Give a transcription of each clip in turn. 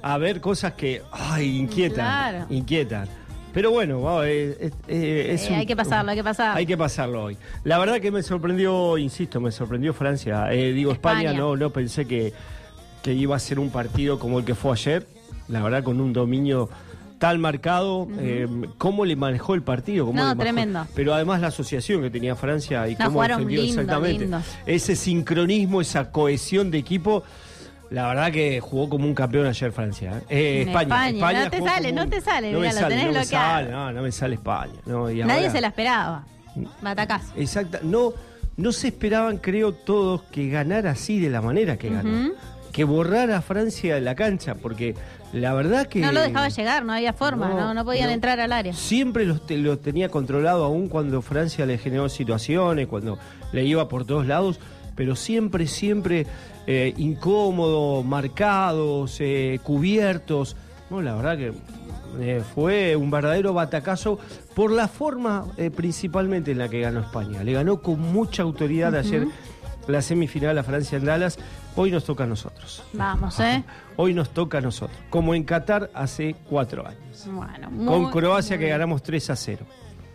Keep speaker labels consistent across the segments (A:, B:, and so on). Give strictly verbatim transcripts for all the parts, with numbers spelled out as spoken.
A: a ver cosas que ay, inquietan,
B: Claro.
A: inquietan. Pero bueno, wow, es, es, es
B: Eh,
A: un-
B: hay que pasarlo, hay que pasarlo.
A: Hay que pasarlo hoy. La verdad que me sorprendió, insisto, me sorprendió Francia. Eh, digo, España,
B: España.
A: no, no pensé que, que iba a ser un partido como el que fue ayer. La verdad, con un dominio tan marcado. Uh-huh. eh, ¿Cómo le manejó el partido? ¿Cómo
B: No,
A: le manejó?
B: tremendo.
A: Pero además la asociación que tenía Francia y
B: No,
A: cómo
B: jugaron
A: defendió
B: lindo,
A: exactamente.
B: lindo.
A: Ese sincronismo, esa cohesión de equipo. La verdad que jugó como un campeón ayer Francia. ¿eh? Eh, España,
B: España.
A: España
B: no te
A: jugó
B: sale,
A: como
B: no
A: un-
B: te sale,
A: no
B: mirá,
A: me
B: lo
A: sale,
B: tenés
A: no me
B: bloqueado.
A: sale, no, no me sale España. No, y
B: Nadie
A: ahora-
B: se la esperaba. Batacazo.
A: Exacto. No, no se esperaban, creo, todos que ganara así de la manera que ganó.
B: Uh-huh.
A: Que borrara a Francia de la cancha, porque la verdad que...
B: No lo dejaba llegar, no había forma, no, no, no podían
A: no.
B: entrar al área.
A: Siempre los, te- los tenía controlado, aún cuando Francia le generó situaciones, cuando le iba por todos lados, pero siempre, siempre eh, incómodo, marcados, eh, cubiertos. No, la verdad que eh, fue un verdadero batacazo por la forma eh, principalmente en la que ganó España. Le ganó con mucha autoridad uh-huh. ayer la semifinal a Francia en Dallas. Hoy nos toca a nosotros.
B: Vamos, ¿eh?
A: Hoy nos toca a nosotros. Como en Qatar hace cuatro años.
B: Bueno, muy,
A: con Croacia
B: muy
A: que ganamos tres a cero.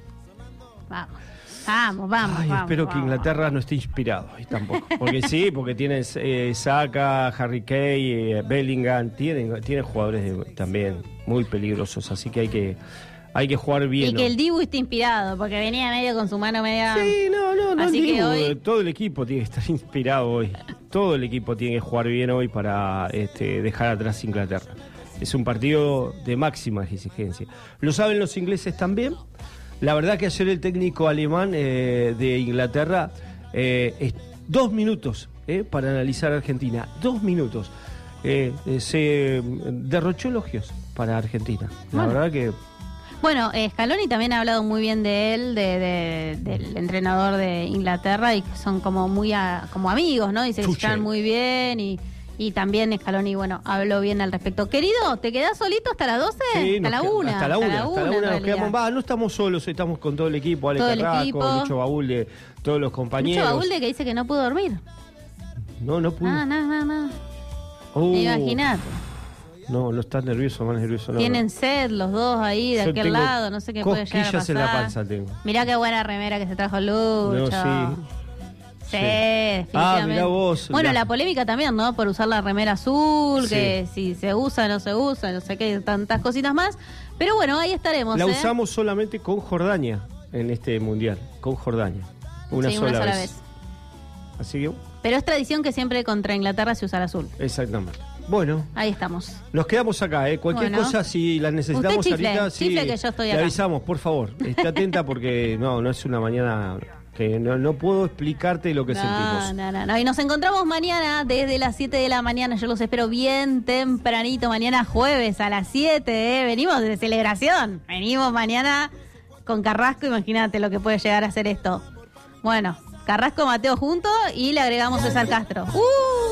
B: Vamos. Vamos, vamos.
A: Ay,
B: vamos,
A: espero
B: vamos,
A: que Inglaterra
B: vamos.
A: no esté inspirado hoy tampoco. Porque sí, porque tiene eh, Saka, Harry Kane, eh, Bellingham, tienen, tienen jugadores de, también muy peligrosos, así que hay que hay que jugar bien.
B: Y que
A: ¿no?
B: el Dibu esté inspirado, porque venía medio con su mano media...
A: Sí, no, no, no.
B: Así
A: digo,
B: que hoy...
A: todo el equipo tiene que estar inspirado hoy. Todo el equipo tiene que jugar bien hoy para este, dejar atrás Inglaterra. Es un partido de máxima exigencia. Lo saben los ingleses también. La verdad que ayer el técnico alemán eh, de Inglaterra, eh, es dos minutos eh, para analizar a Argentina. Dos minutos. Eh, eh, se derrochó elogios para Argentina. La
B: bueno.
A: verdad que...
B: Bueno, eh, Scaloni también ha hablado muy bien de él, de, de, del entrenador de Inglaterra, y que son como muy a, como amigos, ¿no? Dice que se están muy bien y... Y también Scaloni, bueno, habló bien al respecto. Querido, ¿te quedás solito hasta las doce?
A: Sí,
B: hasta, la
A: qued-
B: una,
A: hasta la una. Hasta la una, nos
B: realidad.
A: quedamos. Va, no estamos solos, estamos con todo el equipo. Ale
B: Todo el
A: Carrasco,
B: equipo.
A: Lucho Baúl, de todos los compañeros.
B: Mucho Baúl de que dice que no pudo dormir.
A: No, no pudo.
B: Ah, no, no, no.
A: Uh,
B: Imagínate.
A: No, no estás nervioso, más nervioso. No,
B: Tienen
A: no.
B: sed los dos ahí de
A: Yo
B: aquel
A: tengo
B: lado, no sé qué puede llegar a
A: cosquillas
B: pasar.
A: en la panza tengo.
B: Mirá qué buena remera que se trajo Lucho.
A: No, sí.
B: Sí,
A: Sí.
B: definitivamente.
A: Ah, mirá vos.
B: Bueno,
A: La-
B: la polémica también, ¿no? Por usar la remera azul,
A: Sí.
B: que si se usa, no se usa, no sé qué, tantas cositas más. Pero bueno, ahí estaremos.
A: La
B: ¿eh?
A: usamos solamente con Jordania en este mundial. Con Jordania. Una,
B: Sí,
A: sola,
B: una sola
A: vez.
B: vez.
A: Así que,
B: Pero es tradición que siempre contra Inglaterra se usa el azul.
A: exactamente. Bueno,
B: Ahí estamos.
A: nos quedamos acá, ¿eh? Cualquier
B: Bueno.
A: cosa, si la necesitamos
B: Usted chifle,
A: ahorita, sí,
B: chifle que yo estoy
A: le
B: acá.
A: avisamos, por favor. Esté atenta porque no, no es una mañana que no, no puedo explicarte lo que
B: No,
A: sentimos.
B: no, no, no. Y nos encontramos mañana desde las siete de la mañana. Yo los espero bien tempranito. Mañana jueves a las siete. ¿eh? Venimos de celebración. Venimos mañana con Carrasco. Imagínate lo que puede llegar a ser esto. Bueno, Carrasco, Mateo juntos y le agregamos César Castro. ¡Uh!